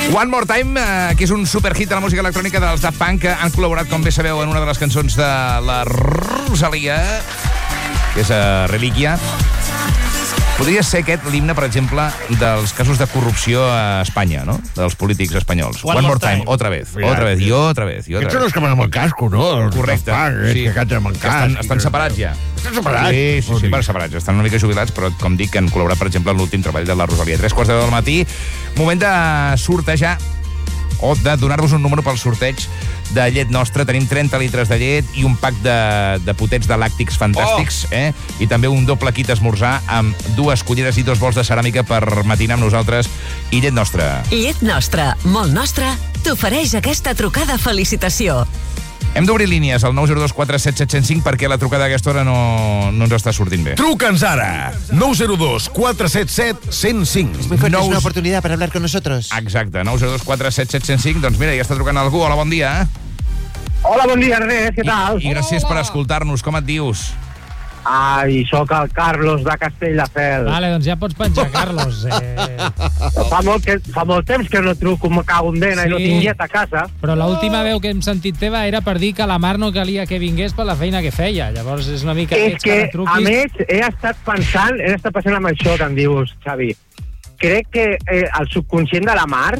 One More Time, que és un superhit de la música electrònica dels Daft Punk, que han col·laborat, com bé sabeu, en una de les cançons de la Rosalia, que és Relíquia. Podria ser aquest l'himne, per exemple, dels casos de corrupció a Espanya, no? Dels polítics espanyols. One more time. Otra vez. Y otra vez. Aquests són els que van amb el casco, no? Correcte. Sí. Que canten amb el casc. Estan separats ja. Estan separats? Sí, per separats. Estan una mica jubilats, però, com dic, que han col·laborat, per exemple, en l'últim treball de la Rosalia. 3:15 del matí. Moment de sortejar o de donar-vos un número pel sorteig de llet nostra. Tenim 30 litres de llet i un pack de potets de làctics fantàstics, i també un doble kit esmorzar amb 2 culleres i 2 bols de ceràmica per matinar amb nosaltres. I llet nostra. Llet nostra, molt nostra, t'ofereix aquesta trucada felicitació. Hem d'obrir línies al 902 477 105 perquè la trucada d'aquesta hora no ens està sortint bé. Truca'ns ara! 902 477 105. Es muy fuerte, es una oportunidad para hablar con nosotros. Exacte, 902 477 105. Doncs mira, ja està trucant algú. Hola, bon dia. Hola, bon dia, Ernest, què tal? I gràcies per escoltar-nos. Com et dius? Ai, sóc el Carlos de Castelldefels. Vale, doncs ja pots penjar, Carlos. Fa molt temps que no truco, me cago en dena, i no tinc llet a casa. Però l'última veu que hem sentit teva era per dir que la Mar no calia que vingués per la feina que feia. Llavors és una mica... És que, a més, he estat pensant amb això que em dius, Xavi. Crec que el subconscient de la Mar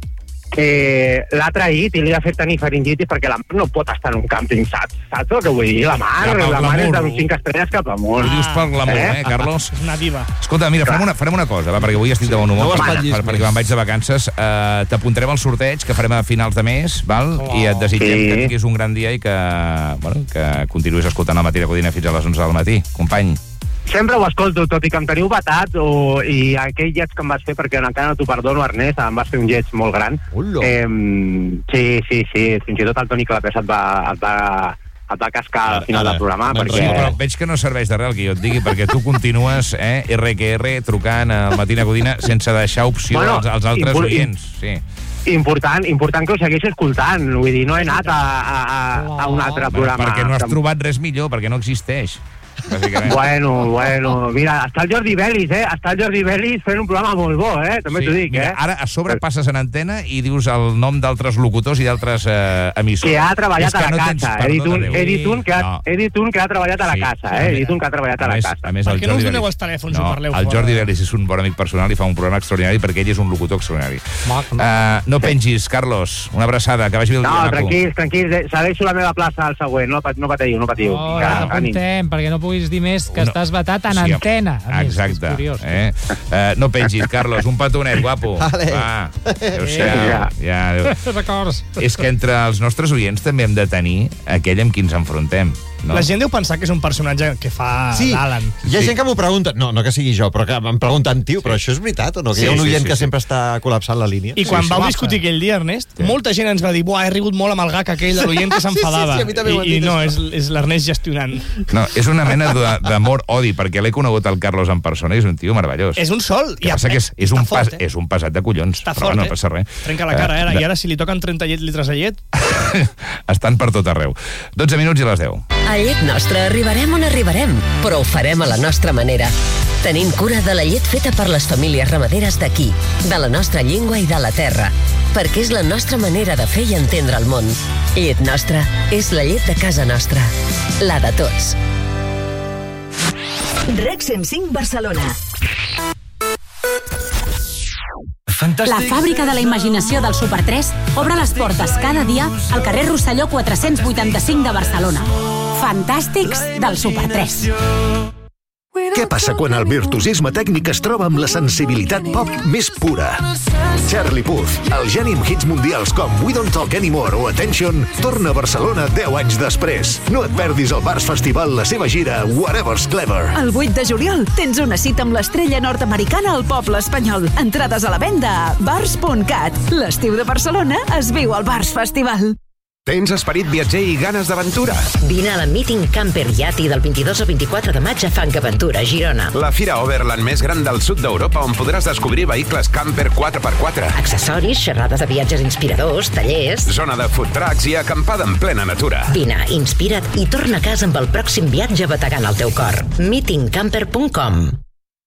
l'ha traït i li ha fet tenir faringitis perquè la Mar no pot estar en un càmping, saps el que vull dir? La Mar és d'un 5 estrelles cap amunt. Ho dius per l'amor, Carlos? És una diva. Escolta, mira, farem una cosa, perquè avui estic de bon humor, perquè me'n vaig de vacances. T'apuntarem al sorteig que farem a finals de mes, val? I et desitgem que tinguis un gran dia i que continuïs escoltant el Matí de Codina fins a les 11 del matí. Company. Sempre ho escolto, tot i que em teniu batat, i aquell lleig que em vas fer, perquè encara no t'ho perdono, Ernest, em vas fer un lleig molt gran. Sí, fins i tot el Toni Clapés et va cascar al final del programa. Sí, però veig que no serveix de res que jo et digui, perquè tu continues, RQR, trucant al Matí de Codina sense deixar opció als altres oients. Sí. Important que ho segueixi escoltant, vull dir, no he anat a un altre programa. Perquè no has trobat res millor, perquè no existeix. Bueno, mira, està el Jordi Bellis, està el Jordi Bellis fent un programa molt bo, també t'ho dic, Ara a sobre passes en antena i dius el nom d'altres locutors i d'altres emissors. Que ha treballat a la casa, Editun, que ha treballat a la casa, Editun, que ha treballat a la casa. Per què no us doneu els telèfons i parleu fora? El Jordi Bellis és un bon amic personal i fa un programa extraordinari perquè ell és un locutor extraordinari. No pengis, Carlos, una abraçada, que vagi bé el dia, maco. No, tranquils, cedeixo la meva plaça al següent, no patiu. No apuntem, perquè no puguis dir més que estàs vetat en antena. Exacte. No pengis, Carlos, un petonet, guapo. Va, adéu-siau. Records. És que entre els nostres oients també hem de tenir aquell amb qui ens enfrontem. La gent deu pensar que és un personatge que fa l'Alan. Hi ha gent que m'ho pregunta, no que sigui jo, però que em pregunten, tio, però això és veritat o no? Que hi ha un oient que sempre està col·lapsant la línia. I quan vau discutir aquell dia, Ernest, molta gent ens va dir, he rigut molt amb el gag aquell de l'oient que s'enfadava. I no, és l'Ernest gestionant. No, és una mena d'amor-odi, perquè l'he conegut el Carlos en persona i és un tio meravellós. És un sol. El que passa que és un pesat de collons, però no passa res. Trenca la cara, i ara si li toquen 30 litres de llet... Estan per tot arreu. 12 minuts i les 10. A Llet Nostra arribarem on arribarem, però ho farem a la nostra manera. Tenim cura de la llet feta per les famílies ramaderes d'aquí, de la nostra llengua i de la terra, perquè és la nostra manera de fer i entendre el món. Llet Nostra és la llet de casa nostra, la de tots. Rec 105 Barcelona. La fàbrica de la imaginació del Super 3 obre les portes cada dia al carrer Rosselló 485 de Barcelona. Fantàstics del Super 3. Què passa quan el virtuosisme tècnic es troba amb la sensibilitat pop més pura? Charlie Puth, el geni amb hits mundials com We Don't Talk Anymore o Attention, torna a Barcelona 10 anys després. No et perdis el Bars Festival, la seva gira Whatever's Clever. El 8 de juliol tens una cita amb l'estrella nord-americana al poble espanyol. Entrades a la venda a bars.cat. L'estiu de Barcelona es viu al Bars Festival. Tens esperit viatger i ganes d'aventura? Vine a la Meeting Camper Yati del 22 al 24 de maig a Fancaventura, Girona. La fira Overland més gran del sud d'Europa on podràs descobrir vehicles camper 4x4. Accessoris, xerrades de viatges inspiradors, tallers... Zona de food trucks i acampada en plena natura. Vine, inspira't i torna a casa amb el pròxim viatge bategant el teu cor. meetingcamper.com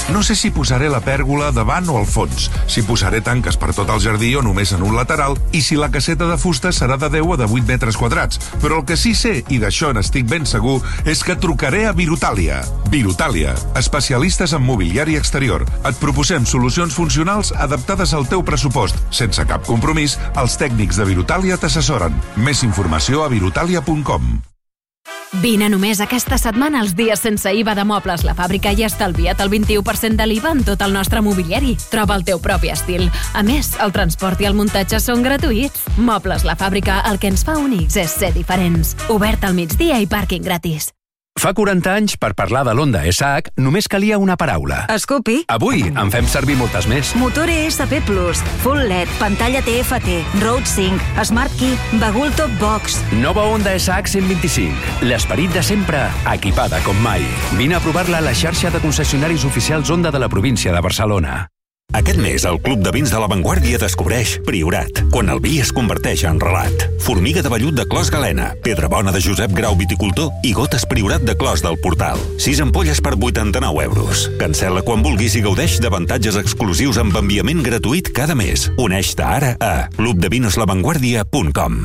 No sé si posaré la pèrgola davant o al fons, si posaré tanques per tot el jardí o només en un lateral, i si la caseta de fusta serà de 10 o de 8 metres quadrats. Però el que sí sé, i d'això n'estic ben segur, és que trucaré a Virutàlia. Virutàlia, especialistes en mobiliari exterior. Et proposem solucions funcionals adaptades al teu pressupost. Sense cap compromís, els tècnics de Virutàlia t'assessoren. Més informació a virutàlia.com. Vine només aquesta setmana als dies sense IVA de Mobles La Fàbrica i estalvia't el 21% de l'IVA en tot el nostre mobiliari. Troba el teu propi estil. A més, el transport i el muntatge són gratuïts. Mobles La Fàbrica, el que ens fa únics és ser diferents. Obert al migdia i pàrquing gratis. Fa 40 anys, per parlar de l'Honda ESAC, només calia una paraula. Scoopy. Avui en fem servir moltes més. Motor ESP+, Full LED, pantalla TFT, Road Sync, Smart Key, bagul Top Box. Nova Honda ESAC 125. L'esperit de sempre, equipada com mai. Vine a provar-la a la xarxa de concessionaris oficials Honda de la província de Barcelona. Aquest mes, el Club de Vins de la Vanguardia descobreix Priorat, quan el vi es converteix en relat. Formiga de vellut de Clos Galena, Pedra Bona de Josep Grau Viticultor i Gotes Priorat de Clos del Portal. 6 ampolles per 89 euros. Cancel·la quan vulguis i gaudeix d'avantatges exclusius amb enviament gratuït cada mes. Uneix-te ara a clubdevinslavanguardia.com.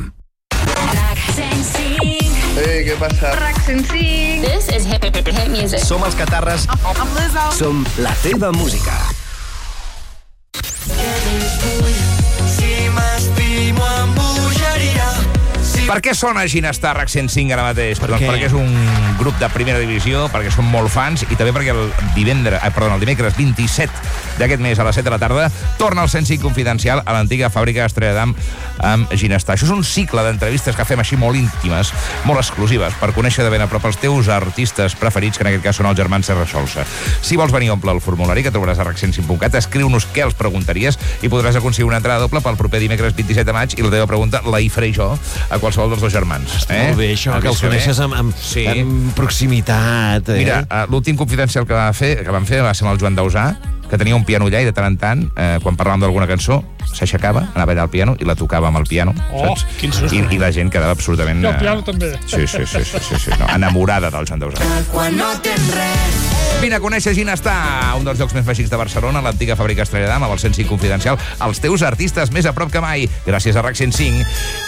Hey, què passa? RAC 105. This is hip music. Som els Catarres. I'm Lizzo. Som la teva música. Si m'estimo en bogeria. Per què sona Ginestar RAC 105 ara mateix? Doncs perquè és un grup de primera divisió, perquè són molt fans i també perquè el dimecres 27 d'aquest mes a les 7 de la tarda torna el 105 Confidencial a l'antiga fàbrica Estrella d'Am amb Ginestar. Això és un cicle d'entrevistes que fem així molt íntimes, molt exclusives, per conèixer de ben a prop els teus artistes preferits, que en aquest cas són els germans Serrasolsa. Si vols venir a omplir el formulari que trobaràs a rac105.cat, escriu-nos què els preguntaries i podràs aconseguir una entrada doble pel proper dimecres 27 de maig i la teva pregunta la hi faré jo a qualsevol dels dos germans. Molt bé, això, que els coneixes amb proximitat. Mira, l'últim Confidencial que vam fer va ser amb el Joan Dausà, que tenia un piano allà i de tant en tant, quan parlàvem d'alguna cançó, s'aixecava, anava allà al piano i la tocava amb el piano, saps? Quin susto. I la gent quedava absolutament... I el piano també. Sí, no, enamorada del Joan Dausà. Quan no tens res. Vine a conèixer Ginestar, un dels llocs més màgics de Barcelona, l'antiga fàbrica Estrella d'Am, amb el 105 Confidencial, els teus artistes més a prop que mai, gràcies a RAC 105.